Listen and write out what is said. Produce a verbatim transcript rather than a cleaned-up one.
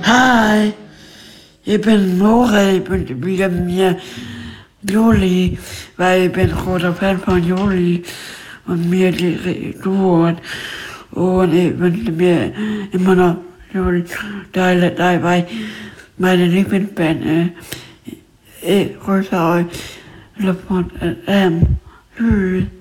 Hi, ich bin Nora, ich bin wieder mit mir Juli, weil ich bin großer Fan von Juli und mir die Duo und ich wünsche mir immer noch Juli Teile dabei, meine Lieblingsband ist. Ich grüße euch, Love und M. Tschüss.